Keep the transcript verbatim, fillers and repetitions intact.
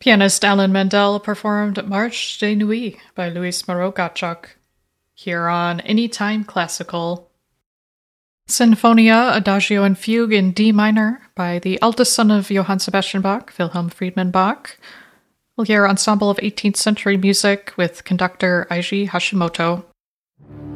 Pianist Alan Mendel performed Marche de Nuit by Luis Moreau Gottschalk, here on Anytime Classical. Sinfonia, Adagio and Fugue in D minor by the eldest son of Johann Sebastian Bach, Wilhelm Friedman Bach. We'll hear Ensemble of eighteenth century music with conductor Eiji Hashimoto.